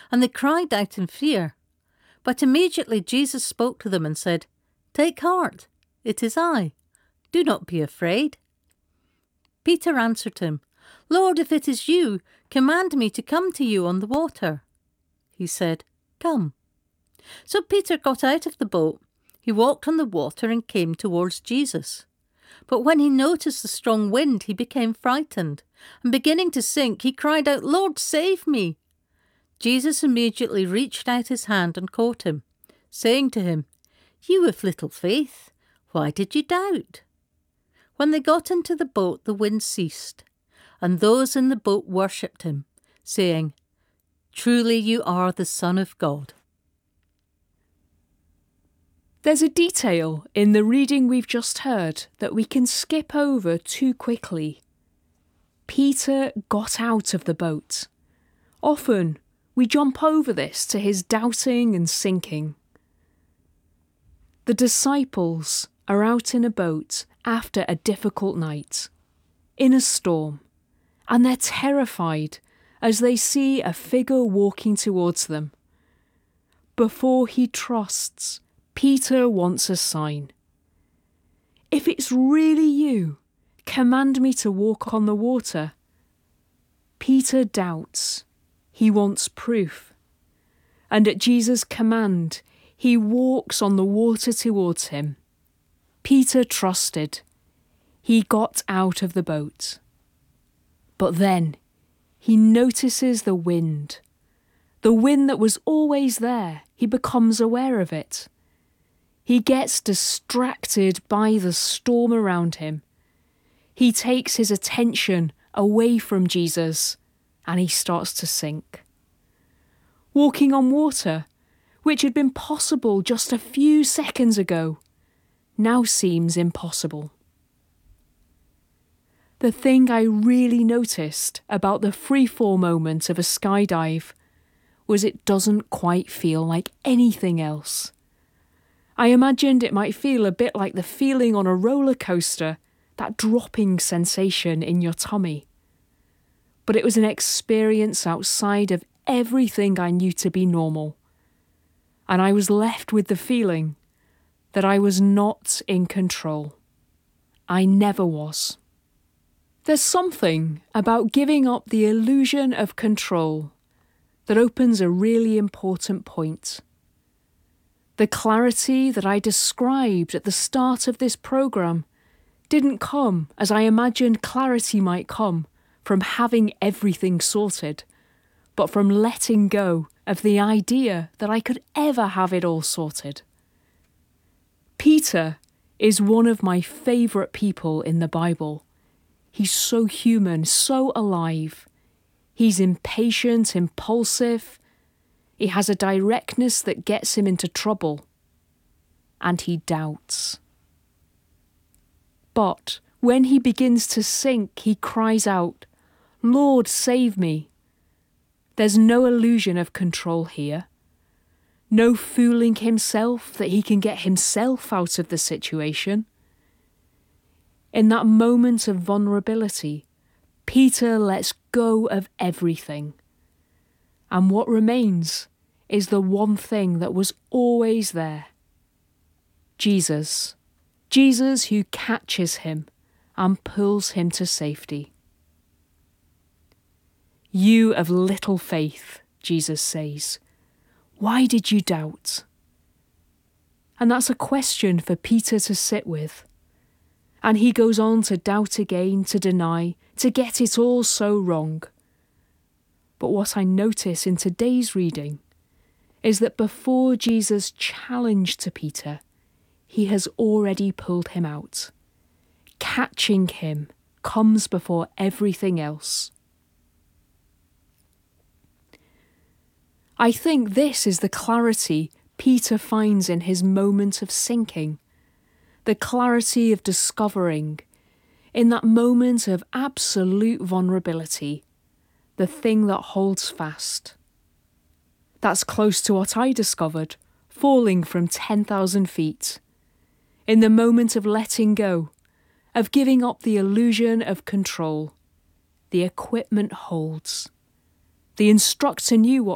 and they cried out in fear. But immediately Jesus spoke to them and said, "Take heart, it is I. Do not be afraid." Peter answered him, "Lord, if it is you, command me to come to you on the water." He said, "Come." So Peter got out of the boat. He walked on the water and came towards Jesus. But when he noticed the strong wind, he became frightened, and beginning to sink, he cried out, "Lord, save me!" Jesus immediately reached out his hand and caught him, saying to him, "You of little faith, why did you doubt?" When they got into the boat, the wind ceased, and those in the boat worshipped him, saying, "Truly you are the Son of God." There's a detail in the reading we've just heard that we can skip over too quickly. Peter got out of the boat. Often we jump over this to his doubting and sinking. The disciples are out in a boat after a difficult night, in a storm, and they're terrified as they see a figure walking towards them. Before he trusts, Peter wants a sign. "If it's really you, command me to walk on the water." Peter doubts. He wants proof. And at Jesus' command, he walks on the water towards him. Peter trusted. He got out of the boat. But then he notices the wind. The wind that was always there. He becomes aware of it. He gets distracted by the storm around him. He takes his attention away from Jesus and he starts to sink. Walking on water, which had been possible just a few seconds ago, now seems impossible. The thing I really noticed about the freefall moment of a skydive was it doesn't quite feel like anything else. I imagined it might feel a bit like the feeling on a roller coaster, that dropping sensation in your tummy. But it was an experience outside of everything I knew to be normal. And I was left with the feeling that I was not in control. I never was. There's something about giving up the illusion of control that opens a really important point. The clarity that I described at the start of this programme didn't come as I imagined clarity might come from having everything sorted, but from letting go of the idea that I could ever have it all sorted. Peter is one of my favourite people in the Bible. He's so human, so alive. He's impatient, impulsive. He has a directness that gets him into trouble. And he doubts. But when he begins to sink, he cries out, "Lord, save me." There's no illusion of control here. No fooling himself that he can get himself out of the situation. In that moment of vulnerability, Peter lets go of everything. And what remains is the one thing that was always there. Jesus. Jesus who catches him and pulls him to safety. "You of little faith," Jesus says, "why did you doubt?" And that's a question for Peter to sit with. And he goes on to doubt again, to deny, to get it all so wrong. But what I notice in today's reading is that before Jesus' challenge to Peter, he has already pulled him out. Catching him comes before everything else. I think this is the clarity Peter finds in his moment of sinking, the clarity of discovering, in that moment of absolute vulnerability, the thing that holds fast. That's close to what I discovered, falling from 10,000 feet. In the moment of letting go, of giving up the illusion of control, the equipment holds. The instructor knew what